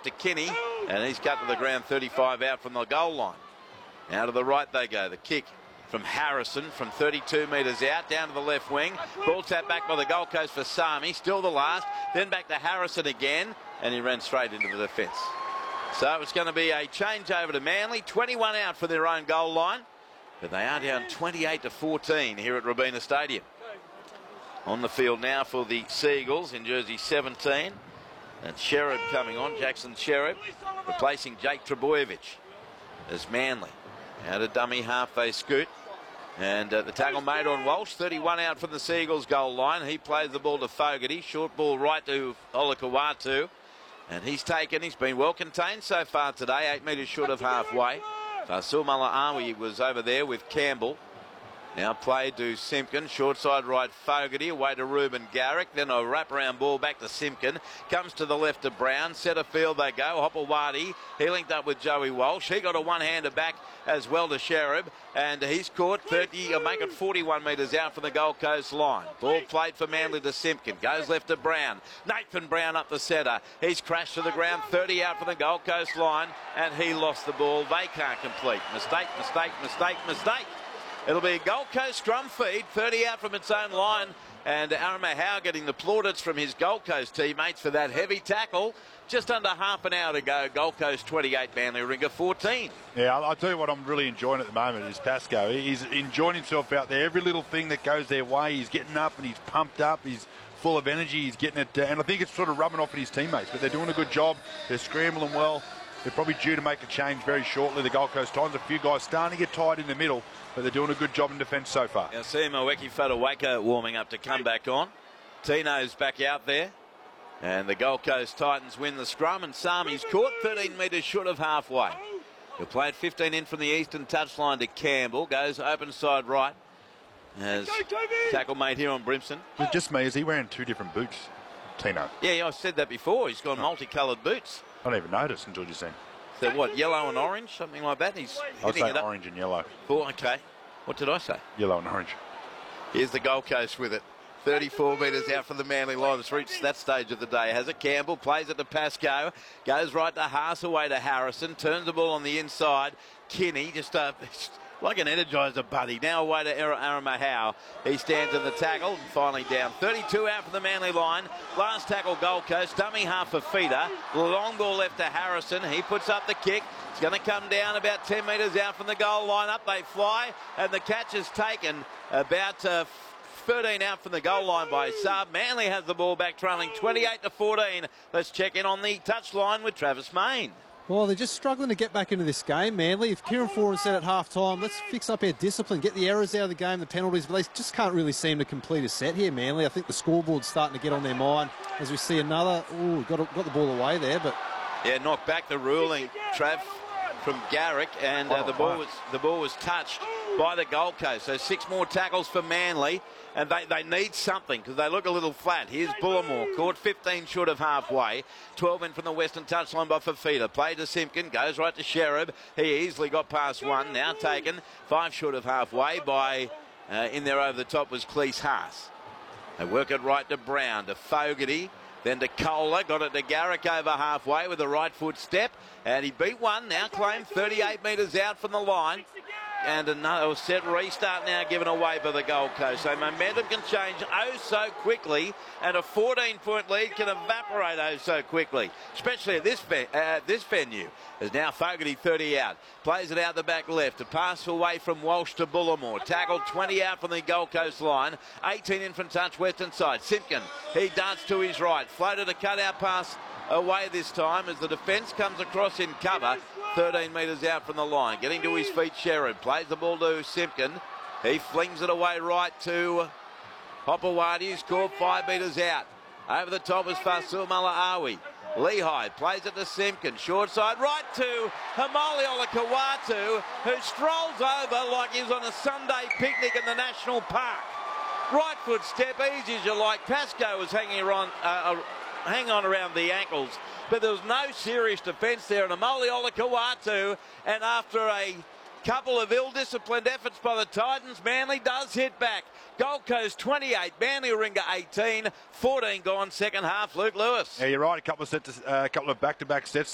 to Kinney, and he's cut to the ground 35 out from the goal line. Now to the right they go. The kick from Harrison from 32 metres out, down to the left wing. Ball tapped back by the Gold Coast for Sami, still the last. Then back to Harrison again, and he ran straight into the defence. So it's going to be a change over to Manly. 21 out for their own goal line, but they are down 28-14 here at Robina Stadium. On the field now for the Seagulls in jersey 17. And Sherrod coming on, Jackson Sherrod, replacing Jake Trebojevic as Manly. Out of dummy half they scoot. And the tackle made on Walsh, 31 out from the Seagulls goal line. He plays the ball to Fogarty, short ball right to Olakau'atu. And he's been well contained so far today, 8 metres short of halfway. Fasil Malaawi was over there with Campbell. Now played to Simpkin, short side right Fogarty, away to Ruben Garrick, then a wraparound ball back to Simpkin, comes to the left of Brown, centre field they go, Hopewadi, he linked up with Joey Walsh, he got a one-hander back as well to Sherrod, and he's caught 41 metres out from the Gold Coast line. Ball played for Manly to Simpkin, goes left to Brown, Nathan Brown up the centre, he's crashed to the ground, 30 out from the Gold Coast line, and he lost the ball, they can't complete. Mistake. It'll be a Gold Coast scrum feed, 30 out from its own line, and Aramahau getting the plaudits from his Gold Coast teammates for that heavy tackle. Just under half an hour to go. Gold Coast 28, Manly Warringah 14. Yeah, I'll tell you what I'm really enjoying at the moment is Pascoe. He's enjoying himself out there. Every little thing that goes their way, he's getting up and he's pumped up. He's full of energy. He's getting it, and I think it's sort of rubbing off at his teammates. But they're doing a good job. They're scrambling well. They're probably due to make a change very shortly. The Gold Coast Titans, a few guys starting to get tired in the middle, but they're doing a good job in defence so far. I see Mweki Whatuwako warming up to come back on. Tino's back out there. And the Gold Coast Titans win the scrum, and Sami's caught 13 metres short of halfway. He'll play it 15 in from the eastern touchline to Campbell. Goes open side right. As tackle made here on Brimson. It's just me, is he wearing two different boots, Tino? Yeah, I said that before. He's got multicoloured boots. I didn't even notice until just then. So what, yellow and orange, something like that? He's hitting it up. Orange and yellow. Oh, okay. What did I say? Yellow and orange. Here's the Gold Coast with it. 34 metres out from the Manly line. It's reached that stage of the day, has it? Campbell plays it to Pascoe. Goes right to Haas, away to Harrison. Turns the ball on the inside. Kinney just like an Energizer buddy. Now away to Aramahau. He stands in the tackle and finally down. 32 out from the Manly line. Last tackle Gold Coast. Dummy half for Feeder. Long ball left to Harrison. He puts up the kick. It's going to come down about 10 metres out from the goal line. Up they fly, and the catch is taken about 13 out from the goal line by Saab. Manly has the ball back, trailing 28-14. Let's check in on the touchline with Travis Main. Well, they're just struggling to get back into this game, Manly. If Kieran Foran said at half-time, let's fix up our discipline, get the errors out of the game, the penalties, but they just can't really seem to complete a set here, Manly. I think the scoreboard's starting to get on their mind as we see another... Ooh, got the ball away there, but... Yeah, knocked back the ruling, Trav, from Garrick, and the ball was touched by the Gold Coast. So 6 more tackles for Manly, and they need something because they look a little flat. Here's Bullimore, caught 15 short of halfway. 12 in from the western touchline by Fafita. Played to Simpkin, goes right to Sherrod. He easily got past one, now taken 5 short of halfway by, in there over the top was Cleese Haas. They work it right to Brown, to Fogarty, then to Kohler, got it to Garrick over halfway with a right foot step, and he beat one, now claimed 38 metres out from the line. And another set restart now given away by the Gold Coast. So momentum can change oh so quickly, and a 14-point lead can evaporate oh so quickly, especially at this venue. As now Fogarty 30 out, plays it out the back left, a pass away from Walsh to Bullimore, tackled 20 out from the Gold Coast line, 18 in from touch western side. Simpkin, he darts to his right, floated a cut-out pass away this time as the defence comes across in cover. 13 metres out from the line. Getting to his feet, Sherrod. Plays the ball to Simpkin. He flings it away right to Hopewadi, who's caught 5 metres out. Over the top is Fasil Malaawi. Lehigh plays it to Simpkin. Short side right to Hamali Olakau'atu, who strolls over like he's on a Sunday picnic in the National Park. Right foot step, easy as you like. Pascoe was hang on around the ankles, but there was no serious defence there. And Amoli Olakau'atu, and after a couple of ill-disciplined efforts by the Titans, Manly does hit back. Gold Coast 28, Manly Warringah 18, 14 gone second half. Luke Lewis. Yeah, you're right. A couple of back-to-back sets.